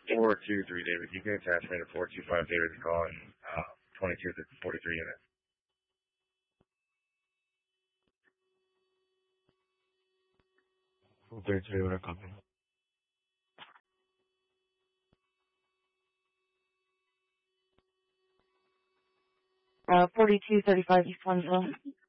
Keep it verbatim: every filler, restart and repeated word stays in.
four two three, David. You can attach me to four two five, David, calling uh, twenty-two forty-three unit. four thirty-three, what a copy. Uh, forty-two thirty-five East Winslow.